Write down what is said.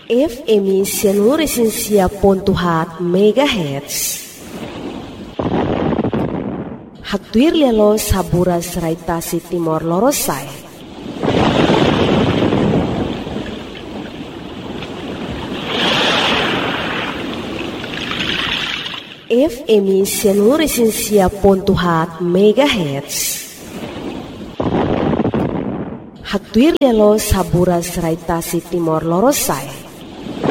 FM Sianuresensia.4 MHz. Hatuir lelo sabura serai tasi Timor Lorosai. FM Sianuresensia.4 MHz. Hatuir lelo sabura serai tasi Timor Lorosai.